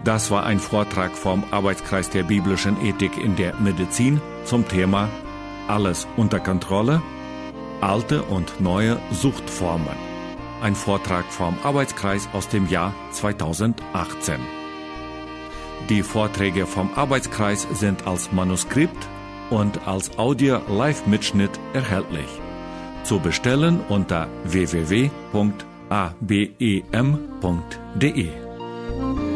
Das war ein Vortrag vom Arbeitskreis der biblischen Ethik in der Medizin zum Thema Alles unter Kontrolle, alte und neue Suchtformen. Ein Vortrag vom Arbeitskreis aus dem Jahr 2018. Die Vorträge vom Arbeitskreis sind als Manuskript und als Audio-Live-Mitschnitt erhältlich. Zu bestellen unter www.abem.de.